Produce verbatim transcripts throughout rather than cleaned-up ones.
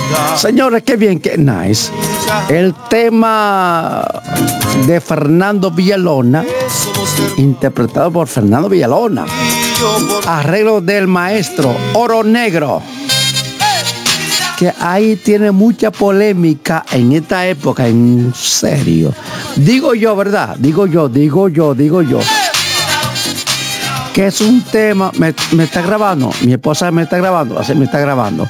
Señores, qué bien, qué nice. El tema de Fernando Villalona, interpretado por Fernando Villalona. Arreglo del maestro Oro Negro, que ahí tiene mucha polémica en esta época, en serio. Digo yo, ¿verdad? Digo yo, digo yo, digo yo. Que es un tema, me, me está grabando, mi esposa me está grabando, así me está grabando.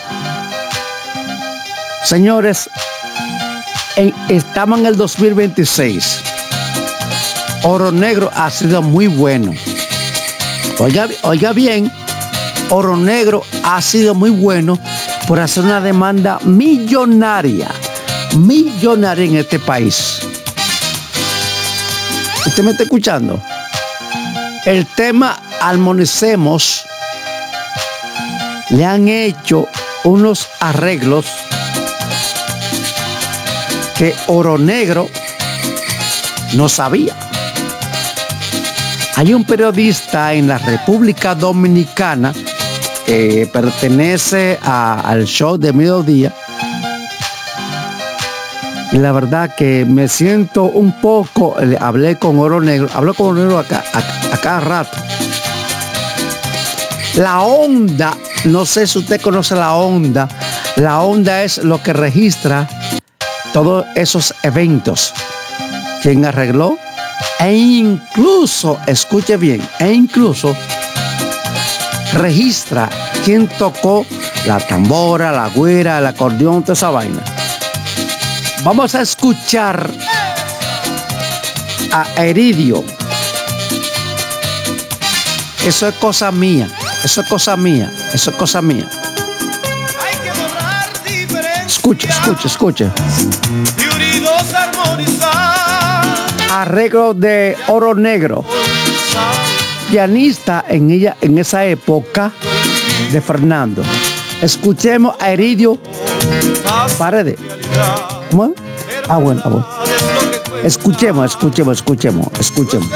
Señores, en, estamos en el dos mil veintiséis. Oro Negro ha sido muy bueno. Oiga, oiga bien, Oro Negro ha sido muy bueno por hacer una demanda millonaria, millonaria en este país. ¿Usted me está escuchando? El tema Armonicemos le han hecho unos arreglos que Oro Negro no sabía. Hay un periodista en la República Dominicana que pertenece a, al show de mediodía, y la verdad que me siento un poco, hablé con Oro Negro, hablé con Oro Negro acá, a, a cada rato. La onda, no sé si usted conoce la onda, la onda es lo que registra todos esos eventos. ¿Quién arregló? E incluso, escuche bien, e incluso registra quién tocó la tambora, la güera, el acordeón, toda esa vaina. Vamos a escuchar a Eridio. Eso es cosa mía, eso es cosa mía, eso es cosa mía. Escuche, escuche, escuche. Arreglo de Oro Negro, pianista en ella en esa época de Fernando. Escuchemos a Eridio Paredes. ¿Cómo? Ah, bueno, ah, bueno. Escuchemos, escuchemos, escuchemos, escuchemos.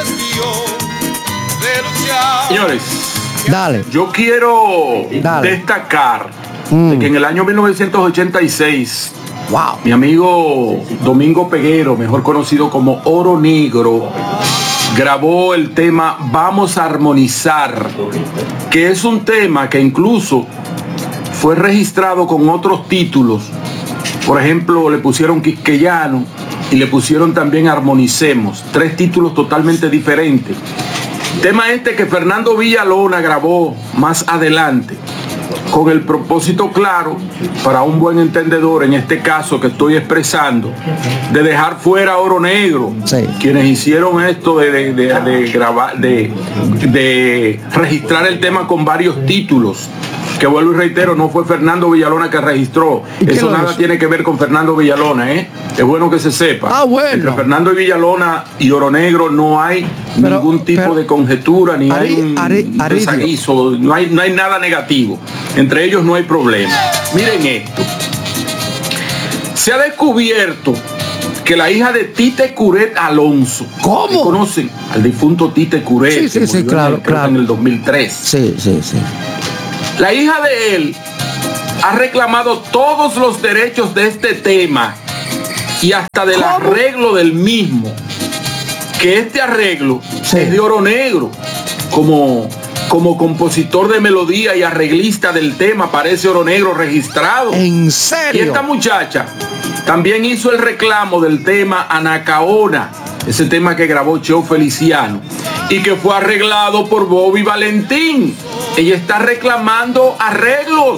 Señores, dale. Yo quiero dale. destacar mm. de que en el año mil novecientos ochenta y seis, wow, mi amigo Domingo Peguero, mejor conocido como Oro Negro, grabó el tema Vamos a Armonizar, que es un tema que incluso fue registrado con otros títulos. Por ejemplo, le pusieron Quisqueyano y le pusieron también Armonicemos, tres títulos totalmente diferentes. Tema este que Fernando Villalona grabó más adelante, con el propósito claro, para un buen entendedor, en este caso que estoy expresando, de dejar fuera Oro Negro, sí, quienes hicieron esto de, de, de, de grabar, de, de registrar el tema con varios títulos, que vuelvo y reitero, no fue Fernando Villalona que registró. Eso nada hizo? tiene que ver con Fernando Villalona, ¿eh? Es bueno que se sepa. Ah, bueno. Entre Fernando y Villalona y Oro Negro no hay pero, ningún tipo pero, de conjetura, ni Ari, hay un Ari, desaguiso, no hay, no hay nada negativo. Entre ellos no hay problema. Miren esto. Se ha descubierto que la hija de Tite Curet Alonso. ¿Cómo? ¿Conocen al difunto Tite Curet? Sí, sí, sí, claro, en el, claro. En el dos mil tres. Sí, sí, sí. La hija de él ha reclamado todos los derechos de este tema y hasta del ¿Cómo? arreglo del mismo. Que este arreglo sí. es de Oro Negro. Como, como compositor de melodía y arreglista del tema aparece Oro Negro registrado. ¿En serio? Y esta muchacha también hizo el reclamo del tema Anacaona, ese tema que grabó Cheo Feliciano y que fue arreglado por Bobby Valentín. Ella está reclamando arreglos.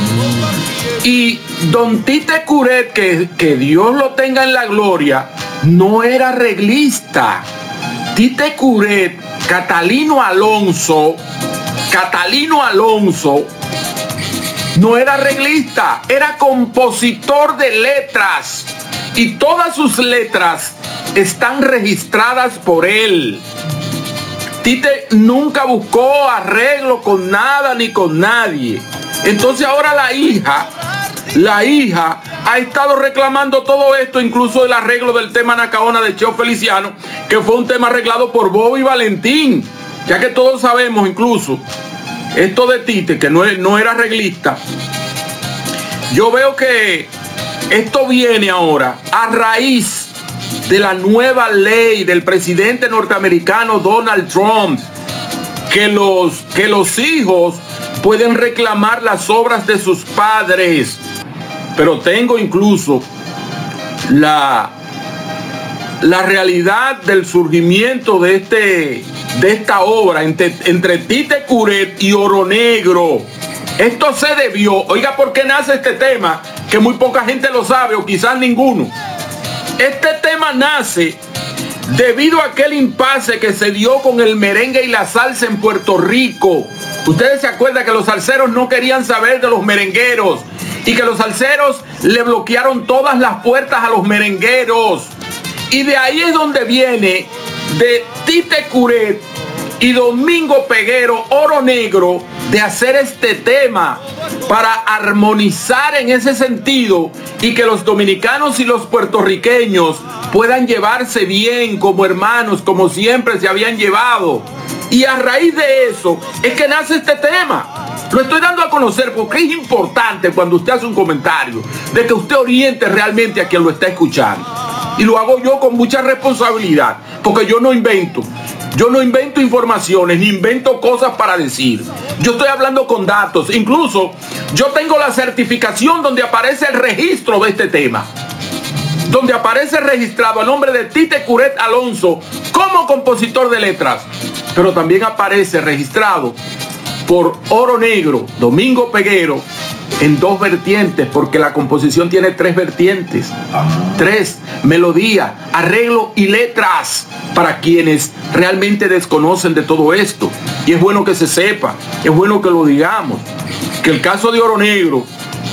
Y don Tite Curet, que, que Dios lo tenga en la gloria, no era arreglista. Tite Curet, Catalino Alonso, Catalino Alonso, no era arreglista, era compositor de letras. Y todas sus letras están registradas por él. Tite nunca buscó arreglo con nada ni con nadie. Entonces ahora la hija, la hija ha estado reclamando todo esto, incluso el arreglo del tema Anacaona de Cheo Feliciano, que fue un tema arreglado por Bobby Valentín. Ya que todos sabemos incluso esto de Tite, que no, no era arreglista, yo veo que esto viene ahora a raíz de la nueva ley del presidente norteamericano Donald Trump, que los, que los hijos pueden reclamar las obras de sus padres. Pero tengo incluso la, la realidad del surgimiento de, este, de esta obra entre, entre Tite Curet y Oro Negro. Esto se debió, oiga, ¿por qué nace este tema? Que muy poca gente lo sabe, o quizás ninguno. Este tema nace debido a aquel impasse que se dio con el merengue y la salsa en Puerto Rico. Ustedes se acuerdan que los salseros no querían saber de los merengueros y que los salseros le bloquearon todas las puertas a los merengueros. Y de ahí es donde viene de Tite Curet y Domingo Peguero, Oro Negro, de hacer este tema para armonizar en ese sentido y que los dominicanos y los puertorriqueños puedan llevarse bien como hermanos, como siempre se habían llevado. Y a raíz de eso es que nace este tema. Lo estoy dando a conocer porque es importante cuando usted hace un comentario de que usted oriente realmente a quien lo está escuchando. Y lo hago yo con mucha responsabilidad, porque yo no invento. Yo no invento informaciones, ni invento cosas para decir. Yo estoy hablando con datos. Incluso yo tengo la certificación donde aparece el registro de este tema. Donde aparece registrado el nombre de Tite Curet Alonso como compositor de letras. Pero también aparece registrado por Oro Negro, Domingo Peguero, en dos vertientes, porque la composición tiene tres vertientes. Tres: melodía, arreglo y letras, para quienes realmente desconocen de todo esto. Y es bueno que se sepa, es bueno que lo digamos, que el caso de Oro Negro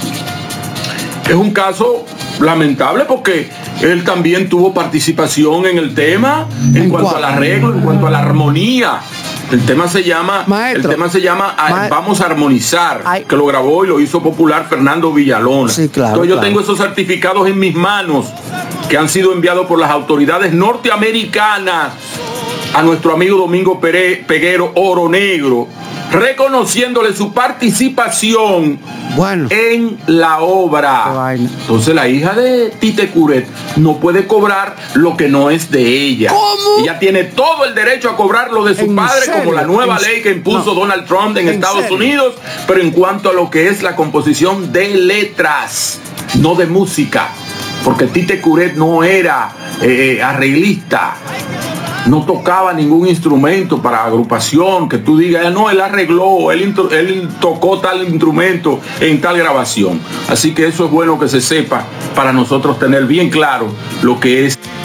es un caso lamentable porque él también tuvo participación en el tema, en, ¿En cuanto cuál? al arreglo, en cuanto a la armonía. El tema se llama, Maestro, el tema se llama Vamos a Armonizar, Ay. que lo grabó y lo hizo popular Fernando Villalona. Sí, claro, Entonces yo claro. tengo esos certificados en mis manos que han sido enviados por las autoridades norteamericanas a nuestro amigo Domingo Pere, Peguero, Oro Negro, reconociéndole su participación bueno. en la obra. Entonces la hija de Tite Curet no puede cobrar lo que no es de ella. ¿Cómo? Ella tiene todo el derecho a cobrar lo de su padre, serio? como la nueva ¿En ley que impuso no. Donald Trump en, ¿En Estados serio? Unidos, pero en cuanto a lo que es la composición de letras, no de música, porque Tite Curet no era eh, arreglista. No tocaba ningún instrumento para agrupación que tú digas, no, él arregló, él, él tocó tal instrumento en tal grabación. Así que eso es bueno que se sepa para nosotros tener bien claro lo que es